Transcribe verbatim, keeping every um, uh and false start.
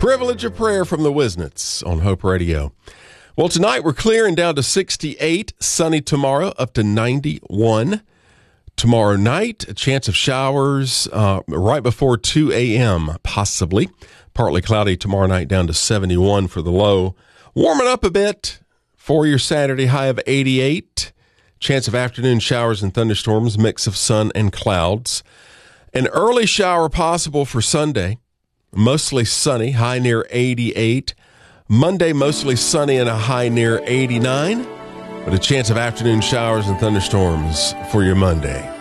Privilege of prayer from the Wisnets on Hope Radio. Well, tonight we're clear and down to sixty-eight. Sunny tomorrow, up to ninety-one. Tomorrow night, a chance of showers uh, right before two a.m., possibly. Partly cloudy tomorrow night, down to seventy-one for the low. Warming up a bit for your Saturday, high of eighty-eight. Chance of afternoon showers and thunderstorms, mix of sun and clouds. An early shower possible for Sunday. Mostly sunny, high near eighty-eight. Monday, mostly sunny and a high near eighty-nine. But a chance of afternoon showers and thunderstorms for your Monday.